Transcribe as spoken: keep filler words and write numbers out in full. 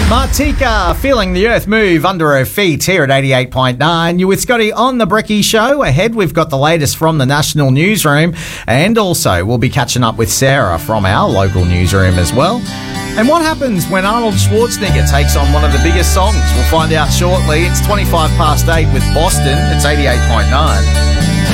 Martika feeling the earth move under her feet here at eighty-eight point nine. You're with Scotty on the Brekkie Show. Ahead, we've got the latest from the national newsroom, and also we'll be catching up with Sarah from our local newsroom as well. And what happens when Arnold Schwarzenegger takes on one of the biggest songs? We'll find out shortly. It's twenty-five past eight with Boston. It's eighty-eight point nine.